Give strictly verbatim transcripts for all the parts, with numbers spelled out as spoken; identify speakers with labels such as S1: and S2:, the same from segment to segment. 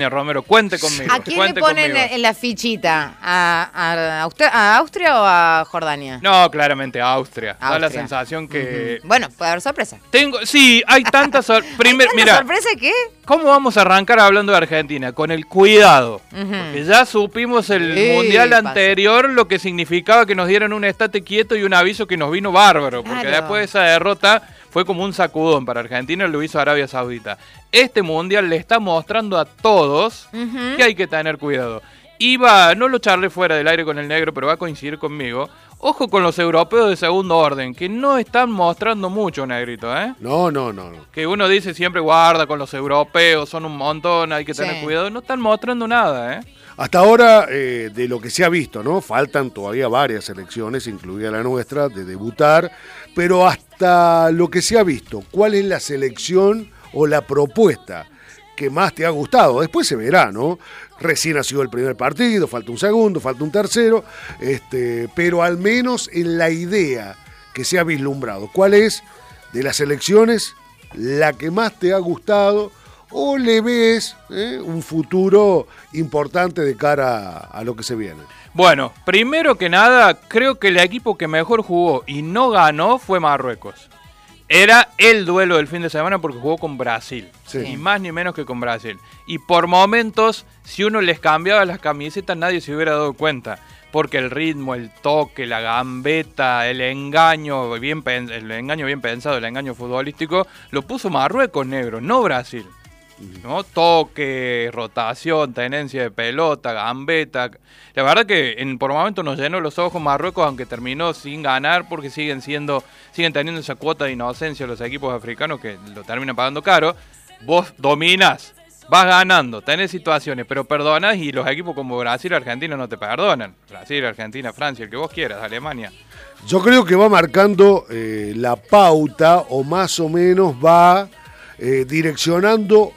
S1: Romero, cuente conmigo.
S2: ¿A quién
S1: cuente
S2: le ponen
S1: conmigo.
S2: en la fichita? ¿A, a, Austria, ¿A Austria o a Jordania?
S1: No, claramente Austria.
S2: Austria.
S1: Da la sensación que...
S2: Uh-huh. Bueno, puede haber sorpresa.
S1: Tengo, sí, hay tantas sor... Primer,
S2: ¿Hay tanta
S1: mira,
S2: sorpresa qué?
S1: ¿cómo vamos a arrancar hablando de Argentina? Con el cuidado.
S2: Uh-huh.
S1: Porque ya supimos el
S2: Sí,
S1: mundial
S2: pasa.
S1: anterior lo que significaba que nos dieran un estate quieto y un aviso que nos vino bárbaro. Porque
S2: Claro.
S1: después de esa derrota fue como un sacudón para Argentina, lo hizo Arabia Saudita. Este mundial le está mostrando a todos
S2: Uh-huh.
S1: que hay que tener cuidado. Iba, no lo charlé fuera del aire con el negro, pero va a coincidir conmigo. Ojo con los europeos de segundo orden, que no están mostrando mucho, negrito, ¿eh?
S3: No, no, no, no.
S1: Que uno dice siempre, guarda con los europeos, son un montón, hay que tener
S2: Sí.
S1: cuidado. No están mostrando nada, ¿eh?
S3: Hasta ahora, eh, de lo que se ha visto, ¿no? Faltan todavía varias elecciones, incluida la nuestra, de debutar, pero hasta lo que se ha visto, ¿cuál es la selección o la propuesta que más te ha gustado? Después se verá, ¿no? Recién ha sido el primer partido, falta un segundo, falta un tercero, este, pero al menos en la idea que se ha vislumbrado, ¿cuál es de las elecciones la que más te ha gustado? ¿O le ves eh, un futuro importante de cara a, a lo que se viene?
S1: Bueno, primero que nada, creo que el equipo que mejor jugó y no ganó fue Marruecos. Era el duelo del fin de semana porque jugó con Brasil.
S3: Sí.
S1: Ni más ni menos que con Brasil. Y por momentos, si uno les cambiaba las camisetas, nadie se hubiera dado cuenta. Porque el ritmo, el toque, la gambeta, el engaño bien, pen- el engaño bien pensado, el engaño futbolístico, lo puso Marruecos, negro, no Brasil. ¿No? Toque, rotación, tenencia de pelota, gambeta. La verdad que en, por momentos nos llenó los ojos Marruecos, aunque terminó sin ganar, porque siguen siendo, siguen teniendo esa cuota de inocencia los equipos africanos que lo terminan pagando caro. Vos dominás, vas ganando, tenés situaciones, pero perdonás y los equipos como Brasil y Argentina no te perdonan. Brasil, Argentina, Francia, el que vos quieras, Alemania.
S3: Yo creo que va marcando eh, la pauta, o más o menos va eh, direccionando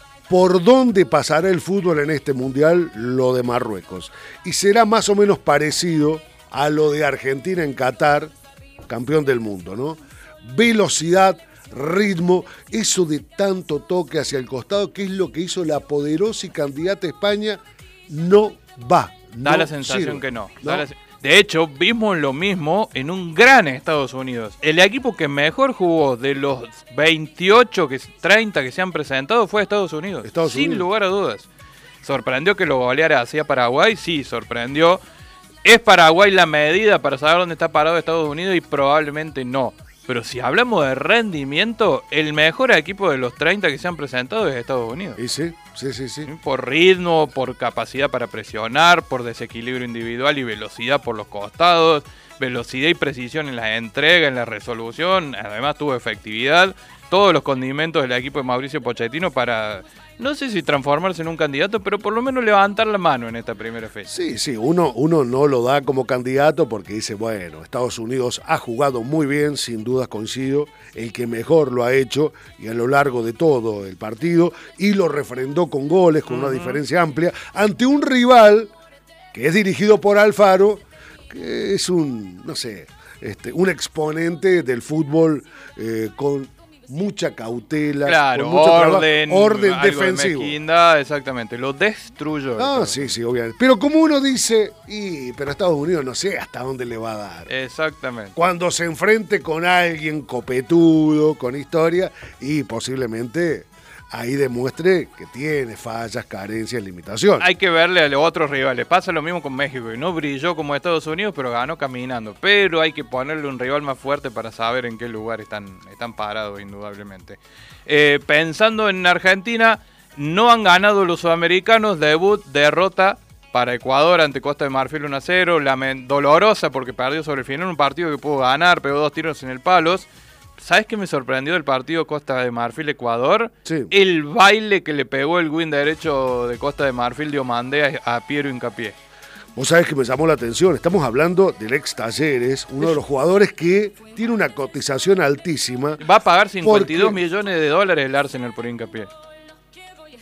S3: por dónde pasará el fútbol en este mundial, lo de Marruecos. Y será más o menos parecido a lo de Argentina en Qatar, campeón del mundo, ¿no? Velocidad, ritmo, eso de tanto toque hacia el costado, que es lo que hizo la poderosa y candidata España, no va.
S1: Da
S3: no
S1: la sensación
S3: sirve,
S1: que no.
S3: ¿no?
S1: Da la se- De hecho, vimos lo mismo en un gran Estados Unidos. El equipo que mejor jugó de los veintiocho, que, treinta que se han presentado fue Estados Unidos.
S3: Estados
S1: sin
S3: Unidos.
S1: lugar a dudas. ¿Sorprendió que lo goleara hacia Paraguay? Sí, sorprendió. ¿Es Paraguay la medida para saber dónde está parado Estados Unidos? Y probablemente no. Pero si hablamos de rendimiento, el mejor equipo de los treinta que se han presentado es Estados Unidos.
S3: Y sí, sí, sí, sí.
S1: Por ritmo, por capacidad para presionar, por desequilibrio individual y velocidad por los costados, velocidad y precisión en la entrega, en la resolución, además tuvo efectividad, todos los condimentos del equipo de Mauricio Pochettino para, no sé si transformarse en un candidato, pero por lo menos levantar la mano en esta primera fecha.
S3: Sí, sí, uno, uno no lo da como candidato porque dice, bueno, Estados Unidos ha jugado muy bien, sin dudas coincido, el que mejor lo ha hecho y a lo largo de todo el partido, y lo refrendó con goles, con uh-huh. una diferencia amplia, ante un rival que es dirigido por Alfaro, que es un, no sé, este, un exponente del fútbol eh, con mucha cautela,
S1: claro,
S3: con mucho
S1: orden,
S3: trabajo, orden
S1: algo
S3: defensivo.
S1: De mezquindad, exactamente, lo destruyó.
S3: Ah, sí, sí, obviamente. Pero como uno dice, y pero Estados Unidos no sé hasta dónde le va a dar.
S1: Exactamente.
S3: Cuando se enfrente con alguien copetudo, con historia, y posiblemente ahí demuestre que tiene fallas, carencias, limitaciones.
S1: Hay que verle a los otros rivales. Pasa lo mismo con México, que no brilló como Estados Unidos, pero ganó caminando. Pero hay que ponerle un rival más fuerte para saber en qué lugar están, están parados, indudablemente. Eh, pensando en Argentina, no han ganado los sudamericanos. Debut, derrota para Ecuador ante Costa de Marfil uno a cero. Lament- dolorosa porque perdió sobre el final un partido que pudo ganar, pegó dos tiros en el palos. ¿Sabes qué me sorprendió del partido Costa de Marfil-Ecuador?
S3: Sí.
S1: El baile que le pegó el win derecho de Costa de Marfil de Omandé a, a Piero Hincapié.
S3: Vos sabés que me llamó la atención, estamos hablando del ex Talleres, uno de los jugadores que tiene una cotización altísima.
S1: Va a pagar cincuenta y dos
S3: porque...
S1: millones de dólares el Arsenal por Hincapié.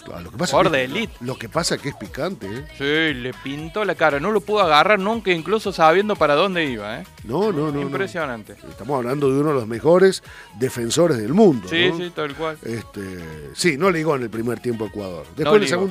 S3: Claro, lo que pasa
S1: Jugador
S3: que,
S1: de elite.
S3: Lo, lo que pasa es que es picante, ¿eh?
S1: Sí, le pintó la cara. No lo pudo agarrar nunca, incluso sabiendo para dónde iba, ¿eh?
S3: No, no, no.
S1: Impresionante.
S3: No. Estamos hablando de uno de los mejores defensores del mundo.
S1: Sí,
S3: ¿no?
S1: sí, tal cual.
S3: Este, sí, no ligó en el primer tiempo Ecuador. Después
S1: No
S3: en el
S1: ligó.
S3: segundo